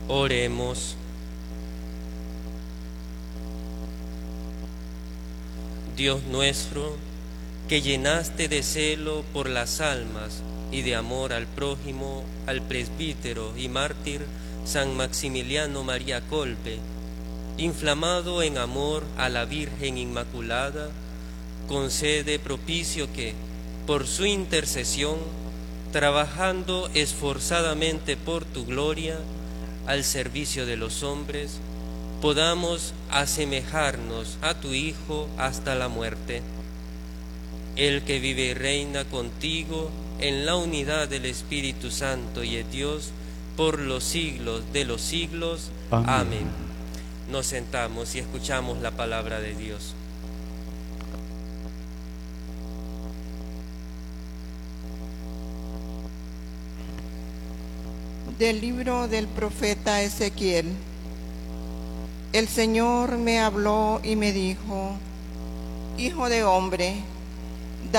Oremos. Dios nuestro, que llenaste de celo por las almas y de amor al prójimo, al presbítero y mártir San Maximiliano María Kolbe, inflamado en amor a la Virgen Inmaculada, concede propicio que, por su intercesión, trabajando esforzadamente por tu gloria, al servicio de los hombres, podamos asemejarnos a tu Hijo hasta la muerte. El que vive y reina contigo en la unidad del Espíritu Santo y es Dios por los siglos de los siglos. Amén. Amén. Nos sentamos y escuchamos la palabra de Dios. Del libro del profeta Ezequiel. El Señor me habló y me dijo: Hijo de hombre,